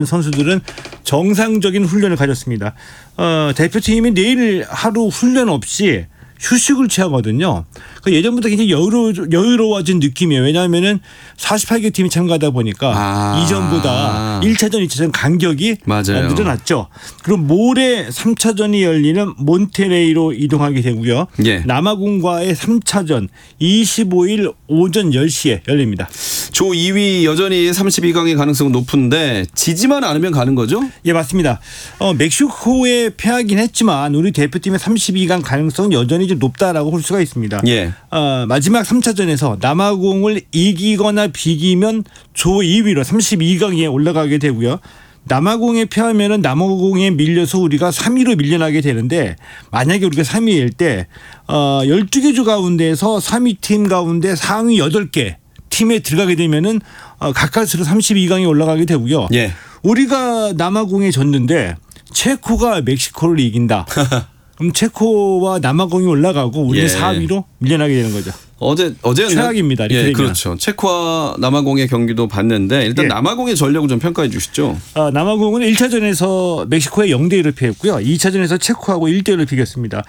선수들은 정상적인 훈련을 가졌습니다. 대표팀이 내일 하루 훈련 없이 휴식을 취하거든요. 예전부터 굉장히 여유로워진 느낌이에요. 왜냐하면은 48개 팀이 참가하다 보니까 이전보다 1차전, 2차전 간격이 늘어났죠. 그리고 모레 3차전이 열리는 몬테레이로 이동하게 되고요. 예. 남아공과의 3차전 25일 오전 10시에 열립니다. 조 2위 여전히 32강의 가능성은 높은데 지지만 않으면 가는 거죠? 예, 맞습니다. 멕시코에 패하긴 했지만 우리 대표팀의 32강 가능성은 여전히 좀 높다라고 볼 수가 있습니다. 예. 마지막 3차전에서 남아공을 이기거나 비기면 조 2위로 32강에 올라가게 되고요. 남아공에 패하면은 남아공에 밀려서 우리가 3위로 밀려나게 되는데 만약에 우리가 3위일 때 12개 조 가운데에서 3위 팀 가운데 상위 8개 팀에 들어가게 되면은 가까스로 32강에 올라가게 되고요. 예. 우리가 남아공에 졌는데 체코가 멕시코를 이긴다. 그럼 체코와 남아공이 올라가고 우리는 4위로 밀려나게 되는 거죠. 어제는 최악입니다. 예, 그렇죠. 체코와 남아공의 경기도 봤는데 일단 남아공의 전력을 좀 평가해 주시죠. 남아공은 1차전에서 멕시코에 0대1을 피했고요. 2차전에서 체코하고 1대1을 비겼습니다.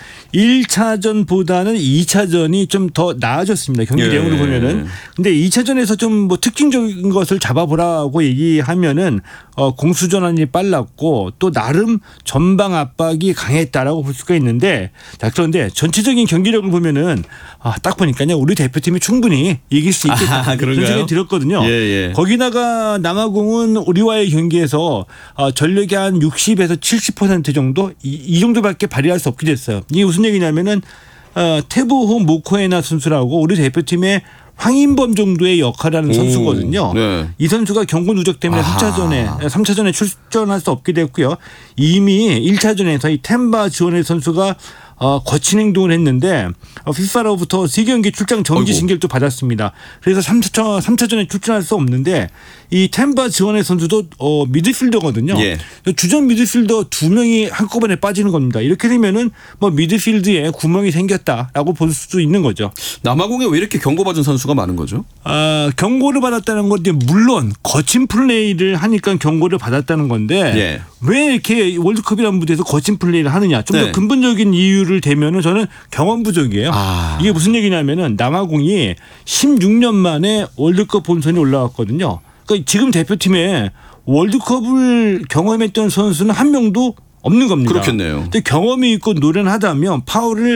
1차전보다는 2차전이 좀 더 나아졌습니다. 경기 내용으로 보면은. 근데 2차전에서 좀 뭐 특징적인 것을 잡아보라고 얘기하면은 공수 전환이 빨랐고 또 나름 전방 압박이 강했다라고 볼 수가 있는데 자, 그런데 전체적인 경기력을 보면은 딱 보니까요. 우리 대표팀이 충분히 이길 수 있겠다. 그런 생각이 들었거든요. 예. 거기다가 남아공은 우리와의 경기에서 전력이 한 60에서 70% 정도 이 정도밖에 발휘할 수 없게 됐어요. 이게 무슨 얘기냐면은 테보호 모코에나 선수라고 우리 대표팀의 황인범 정도의 역할을 하는 선수거든요. 네. 이 선수가 경고 누적 때문에 3차전에 출전할 수 없게 됐고요. 이미 1차전에서 이 템바 지원의 선수가 거친 행동을 했는데 피파로부터 3경기 출장 정지 신경도 받았습니다. 그래서 3차전에 출전할 수 없는데 이 템바 지원의 선수도 미드필더거든요. 예. 주전 미드필더 2명이 한꺼번에 빠지는 겁니다. 이렇게 되면은 뭐 미드필드에 구멍이 생겼다라고 볼 수도 있는 거죠. 남아공에 왜 이렇게 경고받은 선수가 많은 거죠? 경고를 받았다는 건 물론 거친 플레이를 하니까 경고를 받았다는 건데 예. 왜 이렇게 월드컵이라는 무대에서 거친 플레이를 하느냐. 좀 더 근본적인 이유를 대면은 저는 경험 부족이에요. 이게 무슨 얘기냐면은 남아공이 16년 만에 월드컵 본선에 올라왔거든요. 그러니까 지금 대표팀에 월드컵을 경험했던 선수는 한 명도 없는 겁니다. 그렇겠네요. 근데 경험이 있고 노련하다면 파울을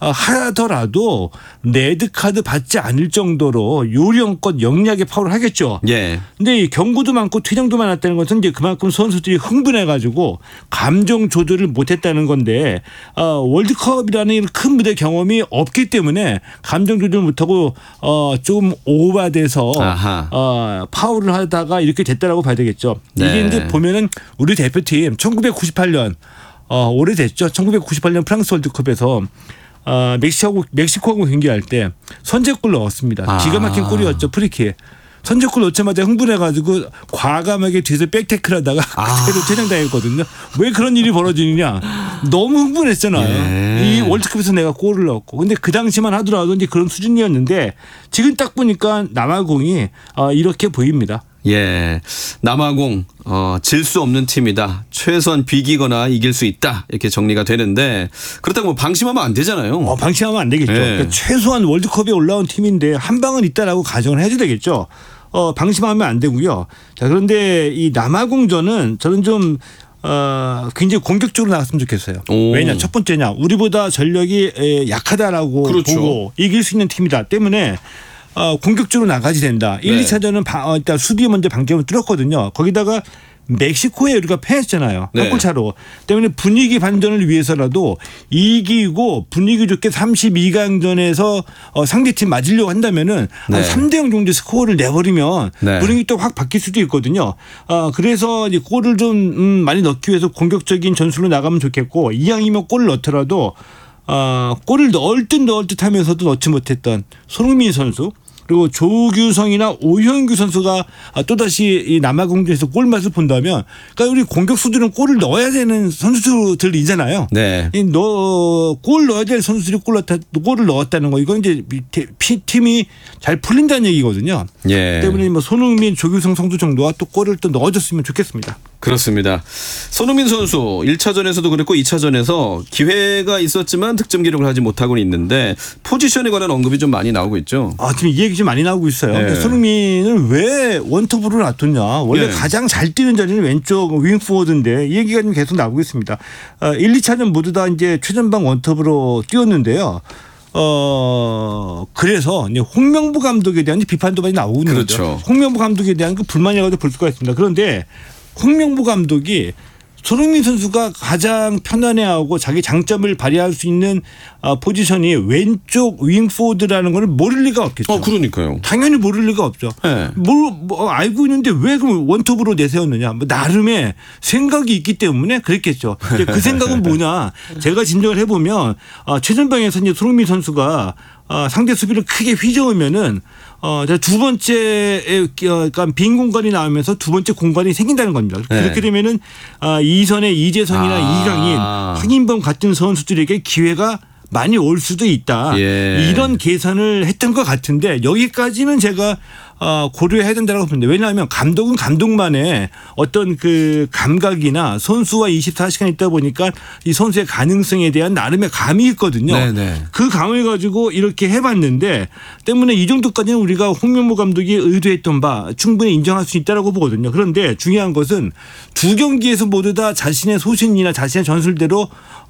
하더라도 레드카드 받지 않을 정도로 요령껏 영리하게 파울을 하겠죠. 예. 근데 이 경고도 많고 퇴장도 많았다는 것은 이제 그만큼 선수들이 흥분해가지고 감정 조절을 못했다는 건데 월드컵이라는 큰 무대 경험이 없기 때문에 감정 조절 못하고 좀 오버돼서 파울을 하다가 이렇게 됐다라고 봐야 되겠죠. 네. 이게 이제 보면은 우리 대표팀 1998년 오래됐죠. 1998년 프랑스 월드컵에서 멕시코하고 경기할 때 선제골 넣었습니다. 기가 막힌 골이었죠. 프리킥. 선제골 넣자마자 흥분해가지고 과감하게 뒤에서 백태클하다가 그대로 퇴장당했거든요. 왜 그런 일이 벌어지느냐. 너무 흥분했잖아요. 이 월드컵에서 내가 골을 넣었고. 근데 그 당시만 하더라도 이제 그런 수준이었는데 지금 딱 보니까 남아공이 이렇게 보입니다. 예, 남아공 질 수 없는 팀이다. 최소한 비기거나 이길 수 있다. 이렇게 정리가 되는데 그렇다고 뭐 방심하면 안 되잖아요. 방심하면 안 되겠죠. 그러니까 최소한 월드컵에 올라온 팀인데 한 방은 있다라고 가정을 해야 되겠죠. 방심하면 안 되고요. 자, 그런데 이 남아공전은 저는 좀 굉장히 공격적으로 나갔으면 좋겠어요. 왜냐? 첫 번째냐? 우리보다 전력이 약하다라고 보고 이길 수 있는 팀이다 때문에 공격적으로 나가지 된다. 1, 2차전은 일단 수비에 먼저 방점을 뚫었거든요. 거기다가 멕시코에 우리가 패했잖아요. 한 골 차로. 때문에 분위기 반전을 위해서라도 이기고 분위기 좋게 32강전에서 상대팀 맞으려고 한다면은 한 3대0 정도 스코어를 내버리면 분위기 또 확 바뀔 수도 있거든요. 그래서 이제 골을 좀 많이 넣기 위해서 공격적인 전술로 나가면 좋겠고 이왕이면 골을 넣더라도 골을 넣을 듯 하면서도 넣지 못했던 손흥민 선수 그리고 조규성이나 오현규 선수가 또다시 이 남아공전에서 골맛을 본다면 그러니까 우리 공격수들은 골을 넣어야 되는 선수들이잖아요. 네. 골 넣어야 될 선수들이 골을 넣었다는 거 이건 이제 팀이 잘 풀린다는 얘기거든요. 예. 때문에 뭐 손흥민, 조규성 선수 정도가 또 골을 또 넣어줬으면 좋겠습니다. 그렇습니다. 손흥민 선수 1차전에서도 그랬고 2차전에서 기회가 있었지만 득점 기록을 하지 못하고는 있는데 포지션에 관한 언급이 좀 많이 나오고 있죠. 지금 이 얘기 좀 많이 나오고 있어요. 네. 손흥민을 왜 원톱으로 놔뒀냐. 원래 네. 가장 잘 뛰는 자리는 왼쪽 윙포워드인데 이 얘기가 좀 계속 나오고 있습니다. 1, 2차전 모두 다 이제 최전방 원톱으로 뛰었는데요. 그래서 이제 홍명보 감독에 대한 비판도 많이 나오고 있는 그렇죠. 거죠. 홍명보 감독에 대한 그 불만이라고도 볼 수가 있습니다. 그런데 홍명보 감독이 손흥민 선수가 가장 편안해하고 자기 장점을 발휘할 수 있는 포지션이 왼쪽 윙포워드라는 걸 모를 리가 없겠죠. 그러니까요. 당연히 모를 리가 없죠. 네. 알고 있는데 왜 그럼 원톱으로 내세웠느냐. 나름의 생각이 있기 때문에 그랬겠죠. 이제 그 생각은 뭐냐. 제가 진정을 해보면 최전방에서 이제 손흥민 선수가 상대 수비를 크게 휘저으면은 두 번째 그러니까 빈 공간이 나오면서 두 번째 공간이 생긴다는 겁니다. 네. 그렇게 되면은 이선의 이재성이나 이강인, 황인범 같은 선수들에게 기회가 많이 올 수도 있다. 예. 이런 계산을 했던 것 같은데 여기까지는 제가 고려해야 된다고 봅니다. 왜냐하면 감독은 감독만의 어떤 그 감각이나 선수와 24시간 있다 보니까 이 선수의 가능성에 대한 나름의 감이 있거든요. 네네. 그 감을 가지고 이렇게 해봤는데 때문에 이 정도까지는 우리가 홍명보 감독이 의도했던 바 충분히 인정할 수 있다고 보거든요. 그런데 중요한 것은 두 경기에서 모두 다 자신의 소신이나 자신의 전술대로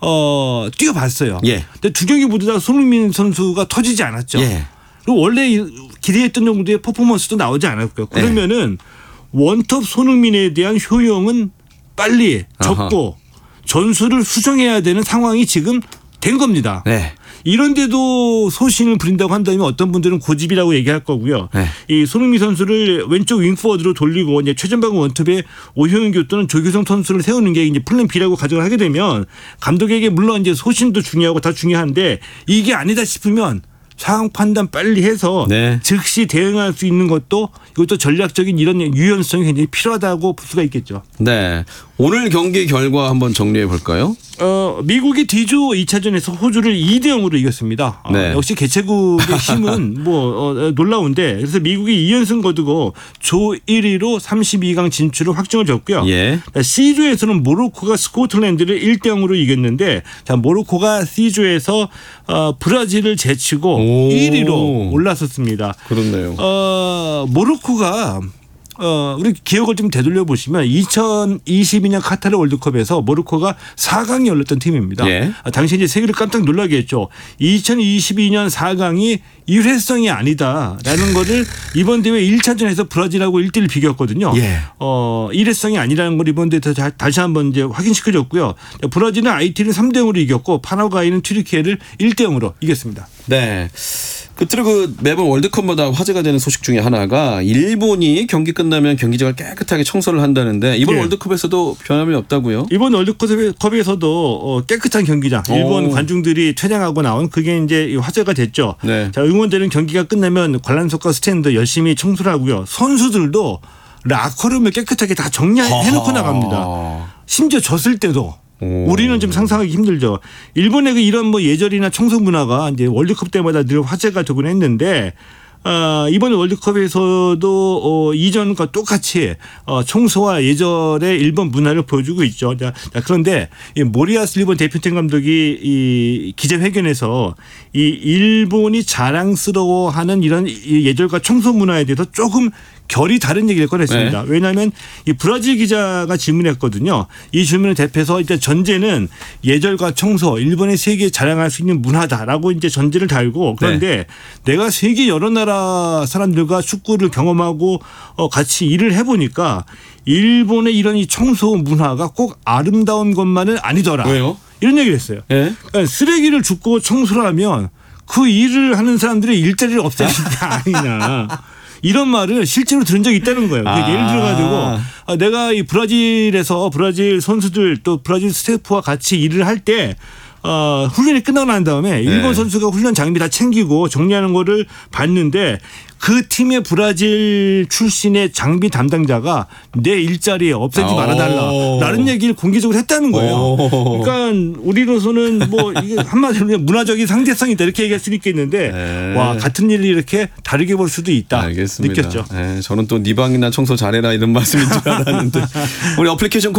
뛰어봤어요. 예. 근데 두 경기 모두 다 손흥민 선수가 터지지 않았죠. 예. 그리고 원래 기대했던 정도의 퍼포먼스도 나오지 않았고요. 그러면은 원톱 손흥민에 대한 효용은 빨리 적고 전술을 수정해야 되는 상황이 지금 된 겁니다. 네. 이런데도 소신을 부린다고 한다면 어떤 분들은 고집이라고 얘기할 거고요. 네. 이 손흥민 선수를 왼쪽 윙포워드로 돌리고 이제 최전방 원톱에 오효은교 또는 조규성 선수를 세우는 게 이제 플랜 B라고 가정을 하게 되면 감독에게 물론 이제 소신도 중요하고 다 중요한데 이게 아니다 싶으면 상황 판단 빨리 해서 네. 즉시 대응할 수 있는 것도 이것도 전략적인 이런 유연성이 굉장히 필요하다고 볼 수가 있겠죠. 네. 오늘 경기 결과 한번 정리해 볼까요? 미국이 D조 2차전에서 호주를 2대0으로 이겼습니다. 네. 역시 개최국의 힘은 놀라운데 그래서 미국이 2연승 거두고 조 1위로 32강 진출을 확정을 줬고요. 예. C조에서는 모로코가 스코틀랜드를 1대0으로 이겼는데 모로코가 C조에서 브라질을 제치고 1위로 올랐었습니다. 그렇네요. 모로코가 우리 기억을 좀 되돌려 보시면 2022년 카타르 월드컵에서 모로코가 4강이 열렸던 팀입니다. 예. 당시 이제 세계를 깜짝 놀라게 했죠. 2022년 4강이 일회성이 아니다라는 거를 이번 대회 1차전에서 브라질하고 1대1 비겼거든요. 예. 일회성이 아니라는 걸 이번 대회에서 다시 한번 이제 확인시켜줬고요. 브라질은 하이티를 3대0으로 이겼고 파라과이는 튀르키예를 1대0으로 이겼습니다. 네. 끝으로 매번 월드컵마다 화제가 되는 소식 중에 하나가 일본이 경기 끝나면 경기장을 깨끗하게 청소를 한다는데 이번 네. 월드컵에서도 변함이 없다고요? 이번 월드컵에서도 깨끗한 경기장 일본 관중들이 퇴장하고 나온 그게 이제 화제가 됐죠. 네. 자, 응원되는 경기가 끝나면 관람석과 스탠드 열심히 청소를 하고요. 선수들도 라커룸을 깨끗하게 다 정리해놓고 나갑니다. 심지어 졌을 때도. 우리는 좀 상상하기 힘들죠. 일본의 이런 예절이나 청소 문화가 이제 월드컵 때마다 늘 화제가 되곤 했는데 이번 월드컵에서도 이전과 똑같이 청소와 예절의 일본 문화를 보여주고 있죠. 자, 그런데 이 모리아스 일본 대표팀 감독이 이 기자회견에서 이 일본이 자랑스러워하는 이런 예절과 청소 문화에 대해서 조금 결이 다른 얘기를 꺼냈습니다. 네. 왜냐하면 이 브라질 기자가 질문했거든요. 이 질문을 대표해서 일단 전제는 예절과 청소, 일본의 세계에 자랑할 수 있는 문화다라고 이제 전제를 달고 그런데 내가 세계 여러 나라 사람들과 축구를 경험하고 같이 일을 해보니까 일본의 이런 이 청소 문화가 꼭 아름다운 것만은 아니더라. 왜요? 이런 얘기를 했어요. 예. 그러니까 쓰레기를 줍고 청소를 하면 그 일을 하는 사람들의 일자리를 없애는 게 아니냐. 이런 말을 실제로 들은 적이 있다는 거예요. 예를 들어가지고 내가 이 브라질에서 브라질 선수들 또 브라질 스태프와 같이 일을 할 때 훈련이 끝나고 난 다음에 일본 네. 선수가 훈련 장비 다 챙기고 정리하는 거를 봤는데 그 팀의 브라질 출신의 장비 담당자가 내 일자리에 없애지 말아달라라는 얘기를 공개적으로 했다는 거예요. 그러니까 우리로서는 뭐 이게 한마디로 문화적인 상대성이다 이렇게 얘기할 수 있겠는데 네. 와 같은 일을 이렇게 다르게 볼 수도 있다. 알겠습니다. 느꼈죠. 네, 저는 또 네 방이나 청소 잘해라 이런 말씀인 줄 알았는데 우리 어플리케이션